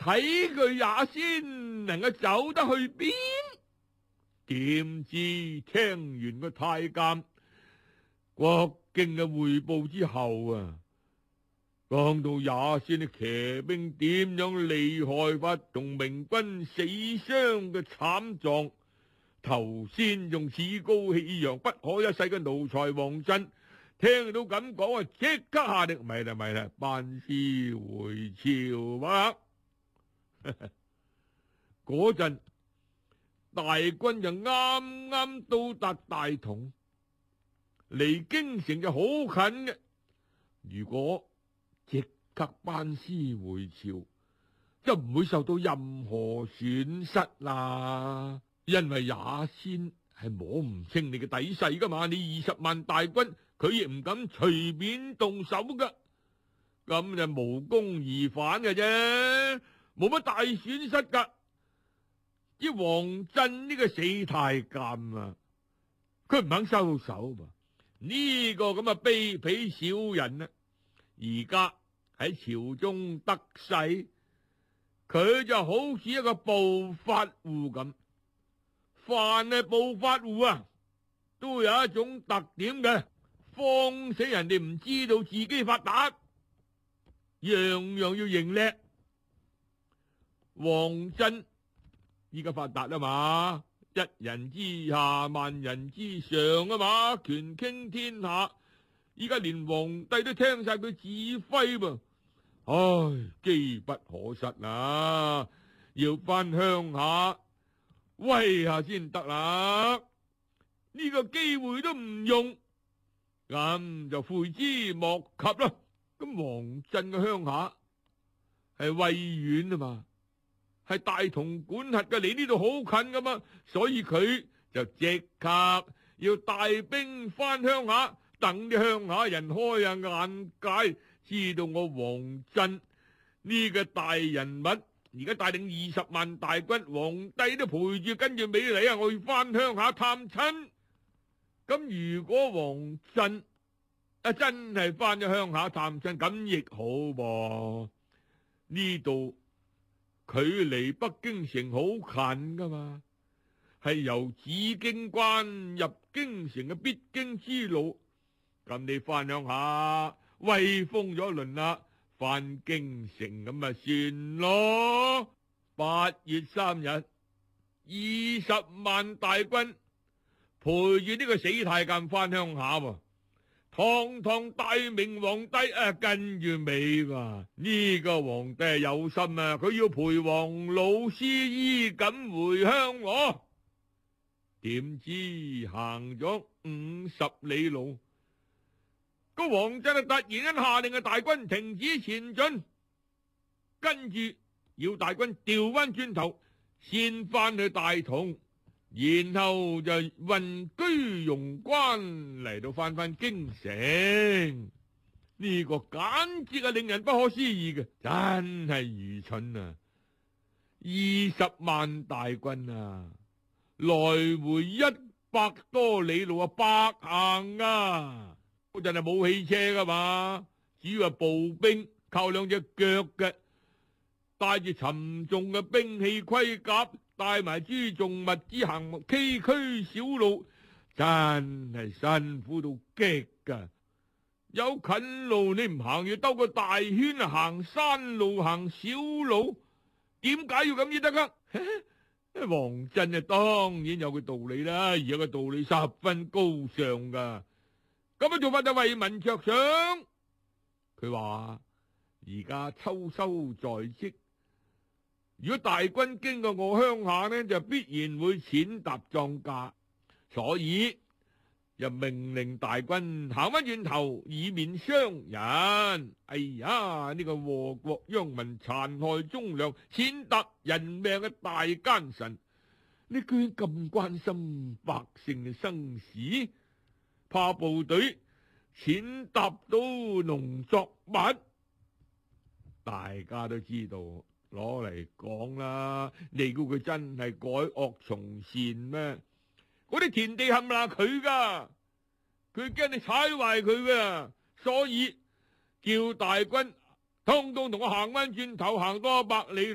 睇佢也先能夠走得去邊？點知聽完個太監國敬嘅匯報之後啊，講到也先啲騎兵點樣厲害法，同明軍死傷嘅慘狀，頭先仲趾高氣揚不可一世嘅奴才王振，聽到咁講啊，即刻下令咪啦，班師回朝啊！嗰陣大軍就啱啱到達大同，離京城就好近嘅。如果即刻班師回朝，就唔會受到任何損失啦。因為也先係摸唔清你嘅底細噶嘛，你20萬大軍，佢亦唔敢隨便動手噶，咁就無功而返嘅啫，冇乜大損失噶。啲王振呢個死太監啊，佢唔肯收手嘛。呢個咁嘅卑鄙小人啊，而家喺朝中得勢，佢就好似一個暴發戶咁。凡係暴發戶啊，都有一種特點嘅，慌死人哋唔知道自己發達，樣樣要認叻。王振依家發達啊嘛，一人之下萬人之上啊嘛，權傾天下，依家連皇帝都聽晒佢指揮噃。唉，機不可失啊，要翻鄉下威下先得啦。呢個機會都唔用，咁就悔之莫及啦。咁王振嘅鄉下係衛縣啊嘛，係大同管轄嘅，離呢度好近噶嘛，所以佢就即刻要帶兵翻鄉下，等啲鄉下人開下眼界，知道我王振呢個大人物而家帶領20萬大軍，皇帝都陪住跟住尾嚟啊！我要翻鄉下探親。咁如果王振真係翻咗鄉下探親，咁亦好噃。呢度距離北京城好近噶嘛，係由紫荊關入京城嘅必經之路。咁你翻鄉下威風咗一輪啦，翻京城咁咪算咯。8月3日，20萬大軍陪住呢個死太監翻鄉下喎，堂堂大明皇帝跟住尾嘛。呢個皇帝係有心啊，佢要陪王老師衣錦回鄉喎。點知行咗50里路，個王振突然間下令大軍停止前進，跟住要大軍調翻轉頭，先翻去大同，然後就運居庸關嚟到翻京城。呢個簡直係令人不可思議嘅，真係愚蠢啊！20萬大軍啊，來回100多里路啊，百行啊！嗰陣係冇汽車噶嘛，只要係步兵，靠兩隻腳嘅，帶住沉重嘅兵器盔甲，帶埋贮重物之行崎嶇小路，真係辛苦到極噶。有近路你唔行，要兜個大圈行山路行小路，點解要咁先得噶？王振啊，當然有佢道理啦，而有個道理十分高尚噶。咁樣做法就為民着想。佢話而家秋收在即，如果大軍經過我鄉下呢，就必然會踐踏莊稼，所以又命令大軍行翻轉頭，以免傷人。哎呀，呢個禍國殃民、殘害忠良、踐踏人命嘅大奸臣，你居然咁關心百姓嘅生死，怕部隊踐踏到農作物？大家都知道，攞嚟講啦，你估佢真係改惡從善咩？嗰啲田地冚唪唥佢噶，佢驚你踩壞佢噶，所以叫大軍通通同我行翻轉頭，行多100里。